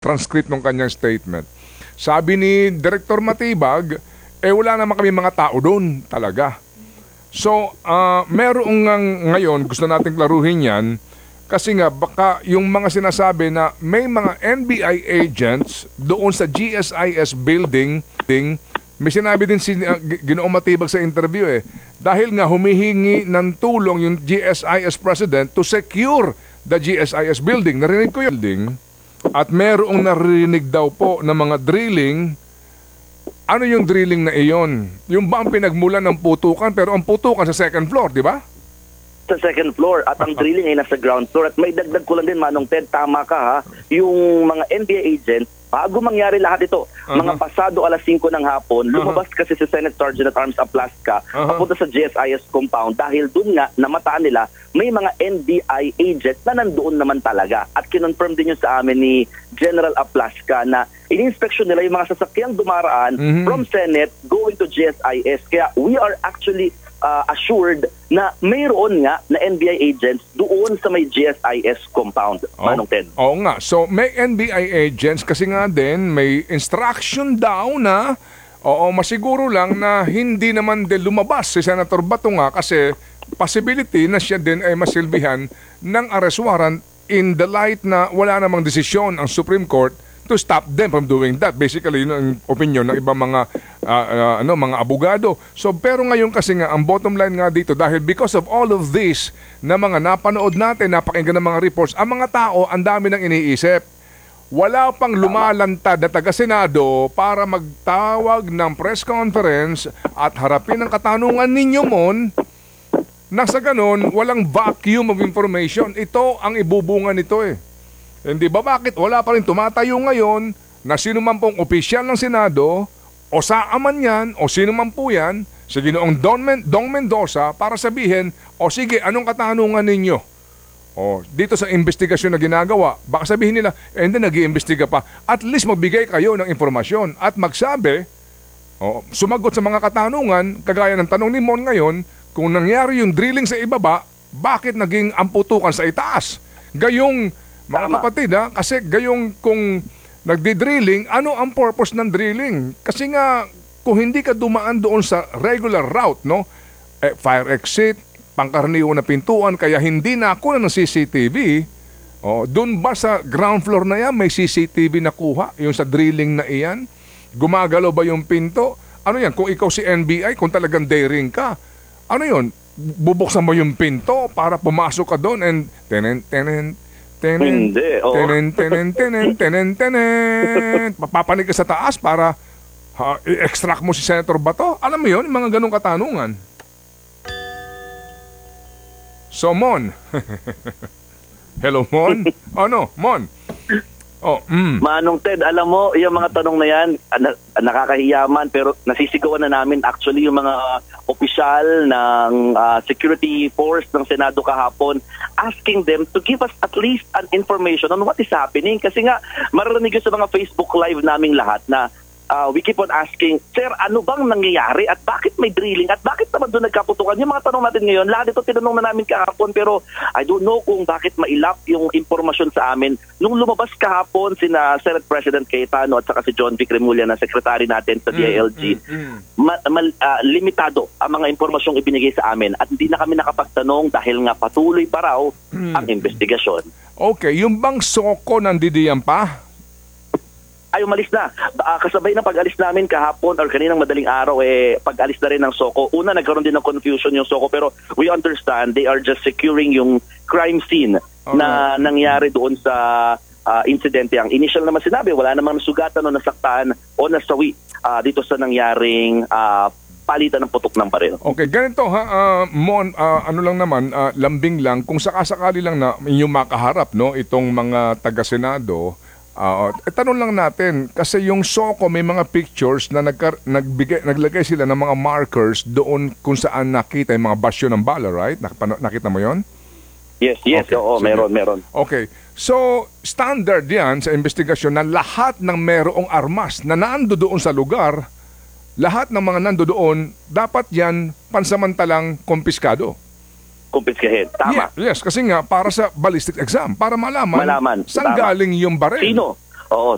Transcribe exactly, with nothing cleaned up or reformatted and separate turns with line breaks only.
transcript ng kanyang statement. Sabi ni Director Matibag, eh wala naman kami mga tao doon talaga. So, uh, merong ngayon, gusto nating klaruhin yan, kasi nga baka yung mga sinasabi na may mga N B I agents doon sa G S I S building, may sinabi din si uh, Ginoong Matibag sa interview eh, dahil nga humihingi ng tulong yung G S I S president to secure the G S I S building. Narinig ko yung building at merong narinig daw po ng mga drilling. Ano yung drilling na iyon? Yung ba ang pinagmulan ng putukan pero ang putukan sa second floor, di ba?
Sa second floor at ang drilling ay nasa ground floor. At may dagdag ko lang din, Manong Ted, tama ka ha, yung mga N B I agents, bago mangyari lahat ito, uh-huh. mga pasado alas singko ng hapon, lumabas uh-huh. kasi si Senate Sergeant at Arms Aplaska uh-huh. papunta sa G S I S compound dahil dun nga, namataan nila, may mga N B I agents na nandoon naman talaga. At kinonfirm din yun sa amin ni General Aplaska na in-inspection nila yung mga sasakyang dumaraan uh-huh. from Senate going to G S I S. Kaya we are actually Uh, assured na mayroon nga na N B I agents doon sa may G S I S compound, oh, Manong Ted.
Oo nga. So may N B I agents kasi nga din may instruction daw na oo, masiguro lang na hindi naman din lumabas si Senator Bato nga kasi possibility na siya din ay masilbihan ng arrest warrant in the light na wala namang desisyon ang Supreme Court to stop them from doing that. Basically, yun ang opinion ng ibang mga uh, uh, ano, mga abogado. So, pero ngayon kasi nga, ang bottom line nga dito, dahil because of all of this na mga napanood natin, napakinggan ng mga reports, ang mga tao, ang dami nang iniisip. Wala pang lumalantad na taga-Senado para magtawag ng press conference at harapin ang katanungan ninyo mon na sa ganun, walang vacuum of information. Ito ang ibubunga nito eh. Hindi ba bakit wala pa rin tumatayo ngayon na sino man pong opisyal ng Senado o saan man yan o sino man po yan sa Ginoong Don, Men Dong Mendoza para sabihin, o sige, anong katanungan ninyo? O dito sa investigasyon na ginagawa, baka sabihin nila, eh hindi nag-iimbestiga pa. At least magbigay kayo ng impormasyon at magsabi, o sumagot sa mga katanungan, kagaya ng tanong ni Mon ngayon, kung nangyari yung drilling sa ibaba, bakit naging amputukan sa itaas? Gayong mga
Tama.
kapatid ha, kasi gayong kung nagdi-drilling, ano ang purpose ng drilling? Kasi nga, kung hindi ka dumaan doon sa regular route, no? Eh, fire exit, pangkaraniwan na pintuan, kaya hindi na ako ng C C T V. O, doon ba sa ground floor na yan, may C C T V na kuha? Yung sa drilling na iyan? Gumagalaw ba yung pinto? Ano yan? Kung ikaw si N B I, kung talagang daring ka, ano yun? Bubuksan mo yung pinto para pumasok ka doon and tenen, tenen, Tenen,
Hindi, oo.
tenen, tenen, tenen, tenen, tenen. Papapanig ka sa taas para ha, i-extract mo si Senator Bato. Alam mo yun, yung mga ganong katanungan. So, Mon. Hello, Mon? Ano, Mon? Oh, mm.
Manong Ted, alam mo, yung mga tanong na yan, na, nakakahiyaman, pero nasisigawan na namin actually yung mga opisyal ng uh, security force ng Senado kahapon, asking them to give us at least an information on what is happening. Kasi nga, maririnig yun sa mga Facebook Live naming lahat na uh, we keep on asking, Sir, ano bang nangyayari at bakit may drilling at bakit naman doon nagkaputukan? Yung mga tanong natin ngayon, lahat ito tinanong na namin kahapon, pero I don't know kung bakit mailap yung impormasyon sa amin. Nung lumabas kahapon sina Senate President Cayetano at saka si John Vic Remulla na secretary natin sa D I L G, mm, mm, mm. Ma ma uh, limitado ang mga impormasyong ibinigay sa amin at hindi na kami nakapagtanong dahil nga patuloy pa raw mm. ang investigasyon.
Okay, yung bang soko nandidiyan pa?
Ay, umalis na. Uh, kasabay ng pag-alis namin kahapon or kaninang madaling araw, eh, pag-alis na rin ng Soko. Una, nagkaroon din ng confusion yung Soko, pero we understand they are just securing yung crime scene okay. na nangyari doon sa uh, insidente. Ang initial naman sinabi, wala namang nasugatan o nasaktan o nasawi uh, dito sa nangyaring uh, palitan ng putok ng baril.
Okay, ganito ha, uh, Mon, uh, ano lang naman, uh, lambing lang, kung sakasakali lang na inyong makaharap, no, itong mga taga-Senado. Uh, eh, tanong lang natin, kasi yung Soko may mga pictures na nagka, nagbigay, naglagay sila ng mga markers doon kung saan nakita yung mga basyo ng bala, right? Nakapano, nakita mo yon?
Yes, yes, okay. Oo, so, meron, meron.
Okay, so standard yan sa investigasyon na lahat ng merong armas na naando doon sa lugar, lahat ng mga nando doon, dapat yan pansamantalang kumpiskado.
Kumpiskahin. Tama.
Yeah, yes, kasi nga para sa ballistic exam, para malaman,
malaman
saan
tama.
galing yung baril.
Sino? Oo,